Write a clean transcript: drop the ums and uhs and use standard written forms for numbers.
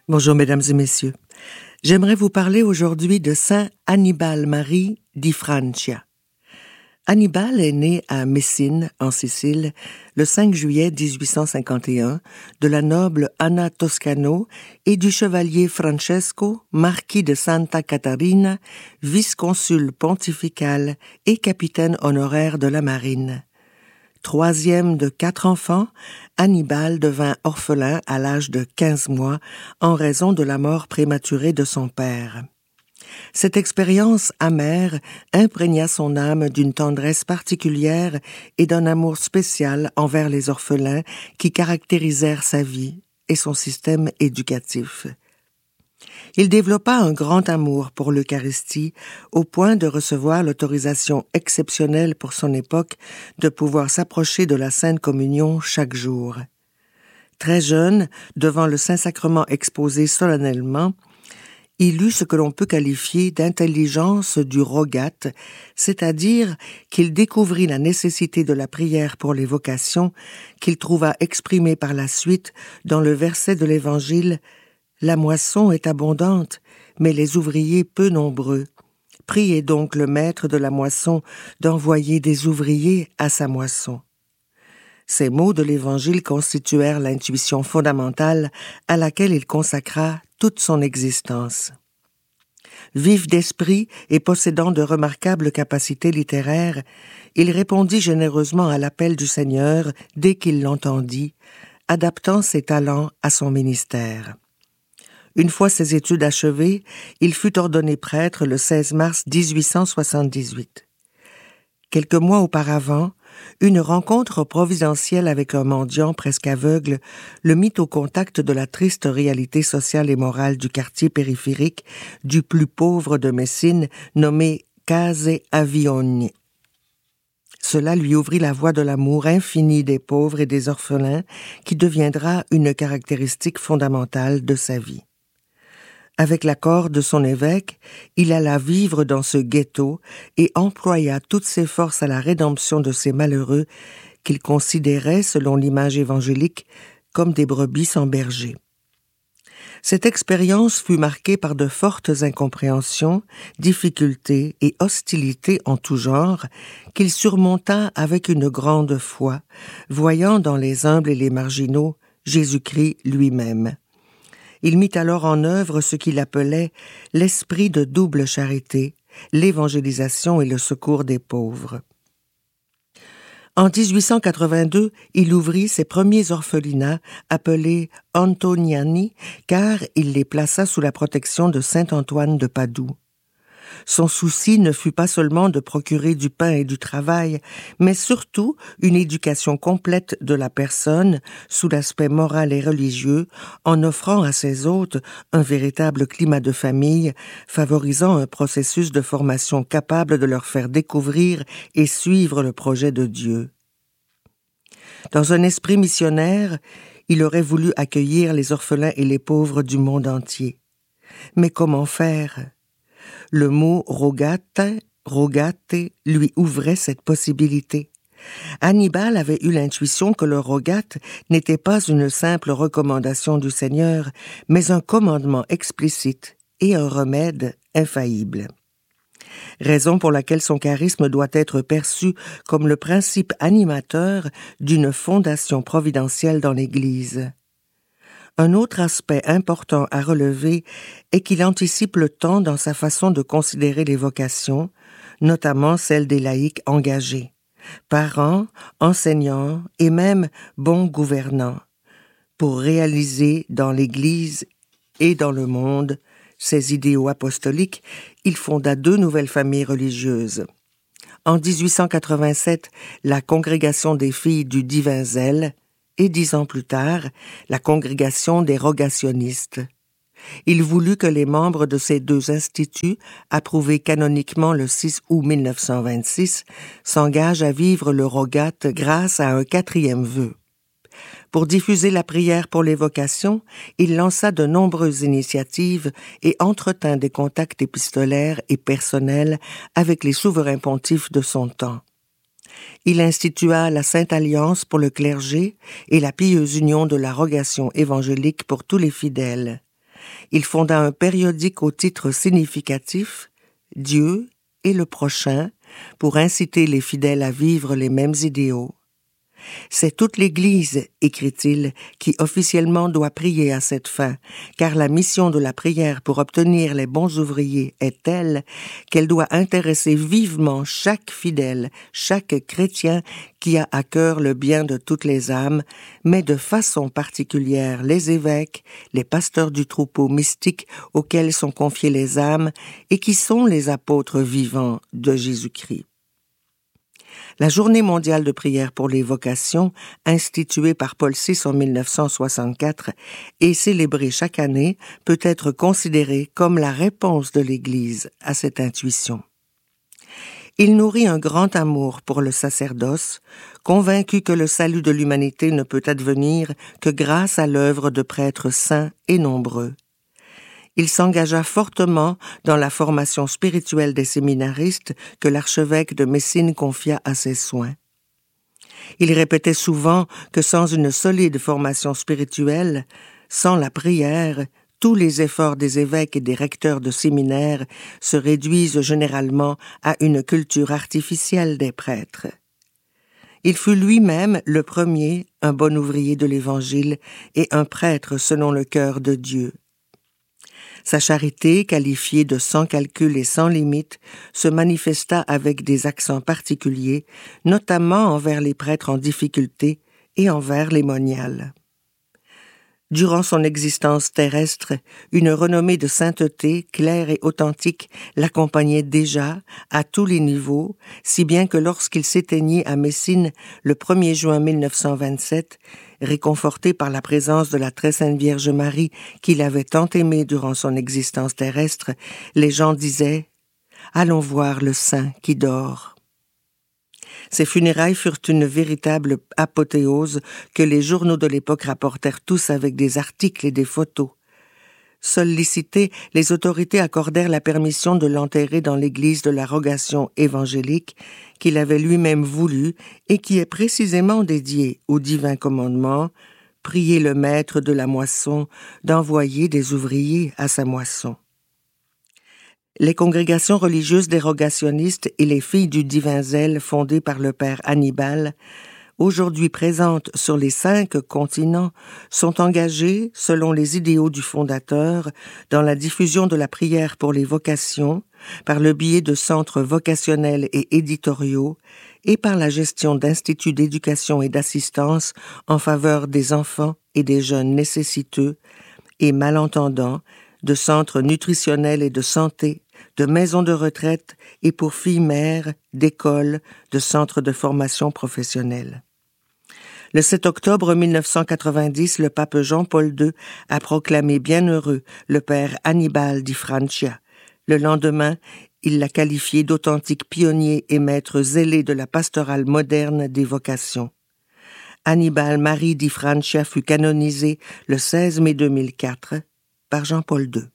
Bonjour mesdames et messieurs. J'aimerais vous parler aujourd'hui de Saint Annibale Marie di Francia. Annibale est né à Messine, en Sicile, le 5 juillet 1851, de la noble Anna Toscano et du chevalier Francesco, marquis de Santa Catarina, vice-consul pontifical et capitaine honoraire de la marine. Troisième de 4 enfants, Annibale devint orphelin à l'âge de 15 mois en raison de la mort prématurée de son père. Cette expérience amère imprégna son âme d'une tendresse particulière et d'un amour spécial envers les orphelins qui caractérisèrent sa vie et son système éducatif. Il développa un grand amour pour l'Eucharistie au point de recevoir l'autorisation exceptionnelle pour son époque de pouvoir s'approcher de la Sainte Communion chaque jour. Très jeune, devant le Saint-Sacrement exposé solennellement, il eut ce que l'on peut qualifier d'intelligence du rogate, c'est-à-dire qu'il découvrit la nécessité de la prière pour les vocations qu'il trouva exprimée par la suite dans le verset de l'Évangile « La moisson est abondante, mais les ouvriers peu nombreux. Priez donc le maître de la moisson d'envoyer des ouvriers à sa moisson. » Ces mots de l'Évangile constituèrent l'intuition fondamentale à laquelle il consacra toute son existence. Vif d'esprit et possédant de remarquables capacités littéraires, il répondit généreusement à l'appel du Seigneur dès qu'il l'entendit, adaptant ses talents à son ministère. Une fois ses études achevées, il fut ordonné prêtre le 16 mars 1878. Quelques mois auparavant, une rencontre providentielle avec un mendiant presque aveugle le mit au contact de la triste réalité sociale et morale du quartier périphérique du plus pauvre de Messine, nommé Case Avione. Cela lui ouvrit la voie de l'amour infini des pauvres et des orphelins qui deviendra une caractéristique fondamentale de sa vie. Avec l'accord de son évêque, il alla vivre dans ce ghetto et employa toutes ses forces à la rédemption de ces malheureux qu'il considérait, selon l'image évangélique, comme des brebis sans berger. Cette expérience fut marquée par de fortes incompréhensions, difficultés et hostilités en tout genre qu'il surmonta avec une grande foi, voyant dans les humbles et les marginaux Jésus-Christ lui-même. Il mit alors en œuvre ce qu'il appelait l'esprit de double charité, l'évangélisation et le secours des pauvres. En 1882, il ouvrit ses premiers orphelinats appelés Antoniani, car il les plaça sous la protection de saint Antoine de Padoue. Son souci ne fut pas seulement de procurer du pain et du travail, mais surtout une éducation complète de la personne sous l'aspect moral et religieux, en offrant à ses hôtes un véritable climat de famille, favorisant un processus de formation capable de leur faire découvrir et suivre le projet de Dieu. Dans un esprit missionnaire, il aurait voulu accueillir les orphelins et les pauvres du monde entier. Mais comment faire ? Le mot rogate lui ouvrait cette possibilité. Annibale avait eu l'intuition que le rogate n'était pas une simple recommandation du Seigneur, mais un commandement explicite et un remède infaillible. Raison pour laquelle son charisme doit être perçu comme le principe animateur d'une fondation providentielle dans l'Église. Un autre aspect important à relever est qu'il anticipe le temps dans sa façon de considérer les vocations, notamment celles des laïcs engagés, parents, enseignants et même bons gouvernants, pour réaliser dans l'Église et dans le monde ses idéaux apostoliques. Il fonda 2 nouvelles familles religieuses. En 1887, la Congrégation des filles du divin zèle, et 10 ans plus tard, la congrégation des rogationnistes. Il voulut que les membres de ces 2 instituts, approuvés canoniquement le 6 août 1926, s'engagent à vivre le rogate grâce à un 4e vœu. Pour diffuser la prière pour les vocations, il lança de nombreuses initiatives et entretint des contacts épistolaires et personnels avec les souverains pontifes de son temps. Il institua la Sainte Alliance pour le clergé et la pieuse union de la rogation évangélique pour tous les fidèles. il fonda un périodique au titre significatif « Dieu et le prochain » pour inciter les fidèles à vivre les mêmes idéaux. C'est toute l'Église, écrit-il, qui officiellement doit prier à cette fin, car la mission de la prière pour obtenir les bons ouvriers est telle qu'elle doit intéresser vivement chaque fidèle, chaque chrétien qui a à cœur le bien de toutes les âmes, mais de façon particulière les évêques, les pasteurs du troupeau mystique auxquels sont confiées les âmes et qui sont les apôtres vivants de Jésus-Christ. La Journée mondiale de prière pour les vocations, instituée par Paul VI en 1964 et célébrée chaque année, peut être considérée comme la réponse de l'Église à cette intuition. Il nourrit un grand amour pour le sacerdoce, convaincu que le salut de l'humanité ne peut advenir que grâce à l'œuvre de prêtres saints et nombreux. Il s'engagea fortement dans la formation spirituelle des séminaristes que l'archevêque de Messine confia à ses soins. Il répétait souvent que sans une solide formation spirituelle, sans la prière, tous les efforts des évêques et des recteurs de séminaires se réduisent généralement à une culture artificielle des prêtres. Il fut lui-même le premier, un bon ouvrier de l'Évangile et un prêtre selon le cœur de Dieu. Sa charité, qualifiée de sans calcul et sans limite, se manifesta avec des accents particuliers, notamment envers les prêtres en difficulté et envers les moniales. Durant son existence terrestre, une renommée de sainteté, claire et authentique, l'accompagnait déjà, à tous les niveaux, si bien que lorsqu'il s'éteignit à Messine le 1er juin 1927, réconforté par la présence de la très sainte Vierge Marie qu'il avait tant aimée durant son existence terrestre, les gens disaient « Allons voir le saint qui dort ». Ses funérailles furent une véritable apothéose que les journaux de l'époque rapportèrent tous avec des articles et des photos. Sollicitées, les autorités accordèrent la permission de l'enterrer dans l'église de la Rogation évangélique qu'il avait lui-même voulu et qui est précisément dédiée au divin commandement « Priez le maître de la moisson d'envoyer des ouvriers à sa moisson ». Les congrégations religieuses des rogationnistes et les filles du divin zèle fondées par le père Hannibal, aujourd'hui présentes sur les 5 continents, sont engagées, selon les idéaux du fondateur, dans la diffusion de la prière pour les vocations, par le biais de centres vocationnels et éditoriaux, et par la gestion d'instituts d'éducation et d'assistance en faveur des enfants et des jeunes nécessiteux et malentendants, de centres nutritionnels et de santé, de maisons de retraite et pour filles-mères, d'écoles, de centres de formation professionnelle. Le 7 octobre 1990, le pape Jean-Paul II a proclamé bienheureux le père Hannibal di Francia. Le lendemain, il l'a qualifié d'authentique pionnier et maître zélé de la pastorale moderne des vocations. Hannibal Marie di Francia fut canonisé le 16 mai 2004 par Jean-Paul II.